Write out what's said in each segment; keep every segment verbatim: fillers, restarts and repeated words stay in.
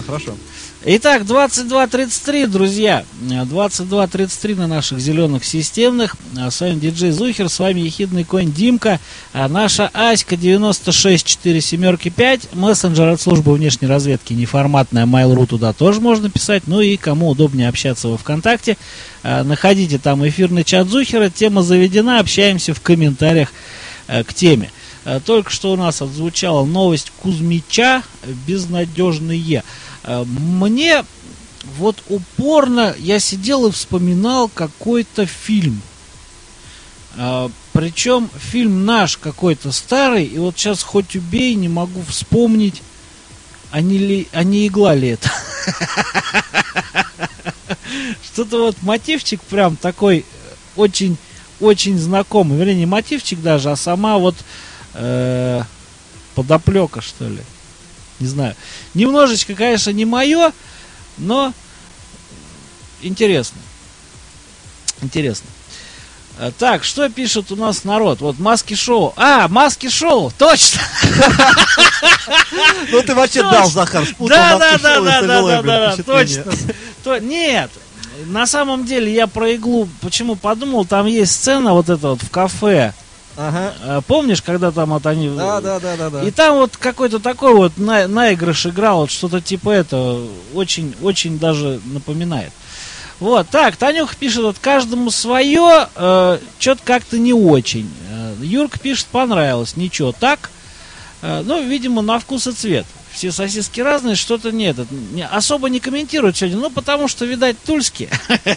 хорошо. Итак, двадцать два тридцать три, друзья. двадцать два тридцать три на наших зеленых системных. С вами диджей Зухер, с вами ехидный конь Димка. А наша Аська девяносто шесть четыре семерки пять. Мессенджер от службы внешней разведки неформатная, Mail.ru, туда тоже можно писать. Ну и кому удобнее общаться во ВКонтакте, находите там эфирный чат Зухера. Тема заведена, общаемся в комментариях к теме. Только что у нас отзвучала новость Кузьмича «Безнадежные». Мне вот упорно, я сидел и вспоминал какой-то фильм. Причем фильм наш какой-то старый, и вот сейчас хоть убей, не могу вспомнить, а не, ли, а не игла ли это. Что-то вот мотивчик прям такой очень-очень знакомый. Вернее, не мотивчик даже, а сама вот э, подоплека, что ли. Не знаю. Немножечко, конечно, не мое, но интересно. Интересно. Так, что пишет у нас народ? Вот Маски Шоу. А, Маски Шоу, точно! Ну ты вообще дал, Захар, спутал Маски Шоу и Савелой, блин, точно. Нет, на самом деле я про иглу почему подумал, там есть сцена вот эта вот в кафе. Ага. Помнишь, когда там вот они... Да, да, да, да, да. И там вот какой-то такой вот на... наигрыш играл, вот что-то типа этого, очень, очень даже напоминает. Вот, так, Танюха пишет, вот каждому свое, э, что-то как-то не очень. Э, Юрка пишет, понравилось, ничего, так. Э, ну, видимо, на вкус и цвет. Все сосиски разные, что-то нет. Не, особо не комментируют сегодня, ну, потому что, видать, тульские.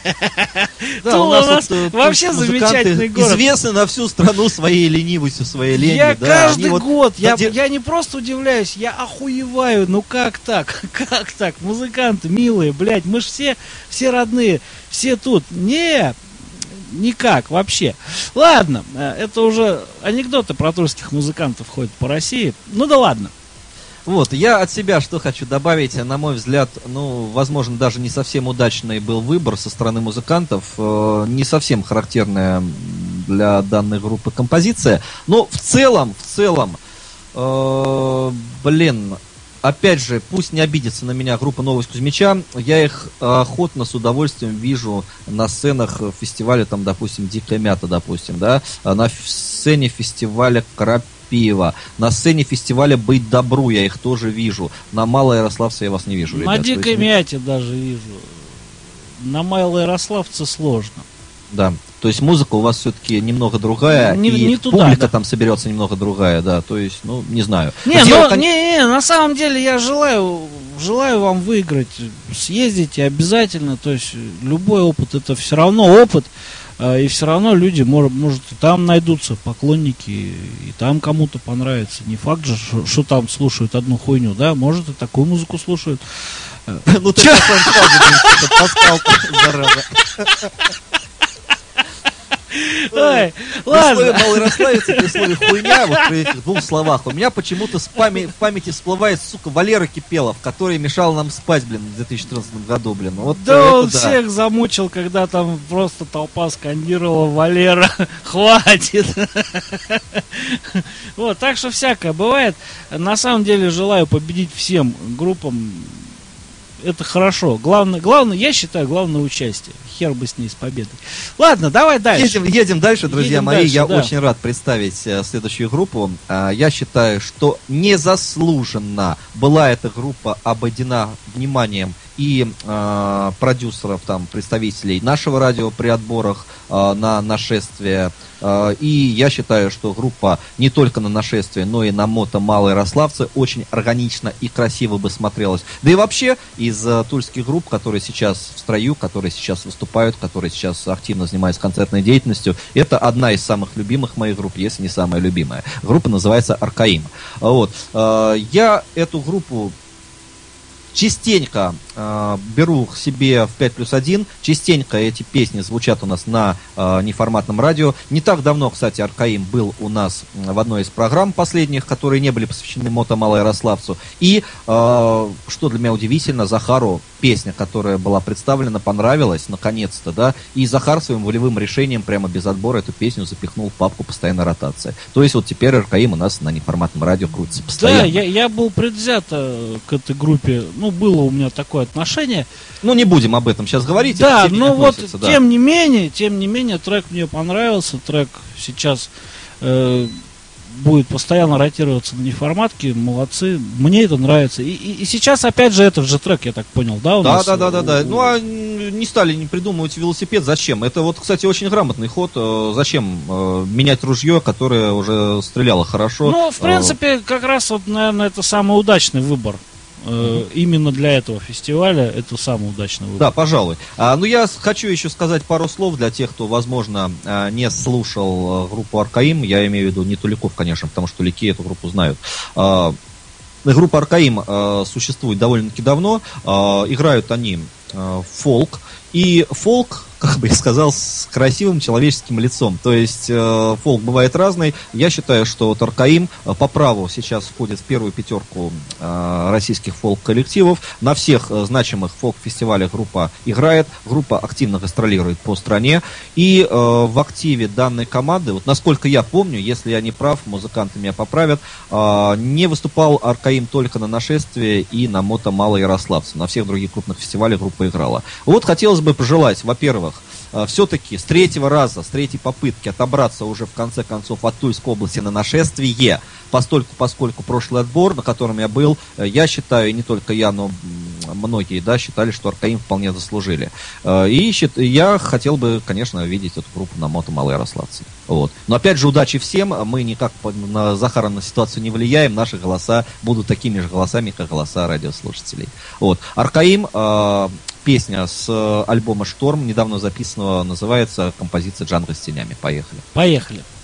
Да, у нас вообще замечательный город. Известны на всю страну своей ленивостью, своей ленью. Я каждый год, я не просто удивляюсь, я охуеваю, ну как так, как так, музыканты милые, блядь, мы ж все, все родные, все тут. Не, никак вообще. Ладно, это уже анекдоты про тульских музыкантов ходят по России. Ну да ладно. Вот, я от себя что хочу добавить, на мой взгляд, ну, возможно, даже не совсем удачный был выбор со стороны музыкантов, э, не совсем характерная для данной группы композиция, но в целом, в целом, э, блин, опять же, пусть не обидится на меня группа «Новость Кузьмича», я их охотно, с удовольствием вижу на сценах фестиваля, там, допустим, «Дикая мята», допустим, да, на сцене фестиваля «Крапива», Пиво. На сцене фестиваля «Быть добру» я их тоже вижу. На Малоярославце я вас не вижу, ребят. На Дикой есть... мяте даже вижу. На Малоярославце сложно. Да, то есть музыка у вас все-таки немного другая, не, и не туда, публика да. там соберется немного другая, да, то есть, ну, не знаю. Не, ну, не, не, на самом деле я желаю, желаю вам выиграть, съездите обязательно, то есть любой опыт, это все равно опыт. И все равно люди, может, может, и там найдутся поклонники, и там кому-то понравится. Не факт же, что там слушают одну хуйню, да? Может, и такую музыку слушают. Ну ты Паскал, зараза. Ой, ладно. При слове «малоярославец» и при слове «хуйня», вот при этих двух словах, у меня почему-то в памяти всплывает, сука, Валера Кипелов, который мешал нам спать, блин, в две тысячи тринадцатом году, блин. Вот да, он да. всех замучил, когда там просто толпа скандировала: «Валера, хватит!» Вот, так что всякое бывает. На самом деле желаю победить всем группам. Это хорошо. Главное, главное, я считаю, главное участие. Хер бы с ней с победой. Ладно, давай дальше. Едем, едем дальше, друзья едем мои. Дальше, я да. очень рад представить э, следующую группу. Э, я считаю, что незаслуженно была эта группа обойдена вниманием и э, продюсеров, там, представителей нашего радио при отборах э, на нашествие. Э, и я считаю, что группа не только на нашествие, но и на мото Малоярославце очень органично и красиво бы смотрелась. Да и вообще из э, тульских групп, которые сейчас в строю, которые сейчас выступают, которые сейчас активно занимаются концертной деятельностью, это одна из самых любимых моих групп, если не самая любимая. Группа называется «Аркаим». Вот. Э, я эту группу частенько э, беру к себе в пять плюс один, частенько эти песни звучат у нас на э, неформатном радио. Не так давно, кстати, Аркаим был у нас в одной из программ последних, которые не были посвящены мото Малоярославцу. И, э, что для меня удивительно, Захару песня, которая была представлена, понравилась, наконец-то, да, и Захар своим волевым решением прямо без отбора эту песню запихнул в папку «Постоянная ротация». То есть вот теперь РКИМ у нас на неформатном радио крутится постоянно. Да, я, я был предвзят к этой группе, ну, было у меня такое отношение. Ну, не будем об этом сейчас говорить. Да, но вот, да. тем не менее, тем не менее, трек мне понравился, трек сейчас... Э, будет постоянно ротироваться на неформатке, молодцы, мне это нравится. И, и, и сейчас опять же этот же трек, я так понял, да, у да, нас? Да, да, да, да. Ну а не стали не придумывать велосипед, зачем? Это вот, кстати, очень грамотный ход. Зачем э, менять ружье, которое уже стреляло хорошо? Ну, в принципе, как раз вот, наверное, это самый удачный выбор. Э, именно для этого фестиваля это самый удачный выбор. Да, пожалуй. А, ну, я хочу еще сказать пару слов для тех, кто, возможно, не слушал группу РКИМ. Я имею в виду не Туликов, конечно, потому что Туляки эту группу знают. А, группа РКИМ а, существует довольно-таки давно. А, играют они а, фолк. И фолк, как бы я сказал, с красивым человеческим лицом. То есть э, фолк бывает разный. Я считаю, что вот РКИМ э, по праву сейчас входит в первую пятерку э, российских фолк-коллективов. На всех э, значимых фолк-фестивалях группа играет. Группа активно гастролирует по стране. И э, в активе данной команды, вот насколько я помню, если я не прав, музыканты меня поправят, э, не выступал РКИМ только на «Нашествии» и на «Мото Малоярославце». На всех других крупных фестивалях группа играла. Вот хотелось бы пожелать, во-первых, все-таки с третьего раза, с третьей попытки отобраться уже в конце концов от Тульской области на «Нашествие», постольку, поскольку прошлый отбор, на котором я был, я считаю, и не только я, но многие, да, считали, что РКИМ вполне заслужили. И я хотел бы, конечно, видеть эту группу на «Мото Малоярославце». Вот. Но опять же, удачи всем, мы никак на Захара на ситуацию не влияем, наши голоса будут такими же голосами, как голоса радиослушателей. Вот. РКИМ, э, песня с альбома «Шторм», недавно записанного, называется композиция «Джанго с тенями». Поехали. Поехали.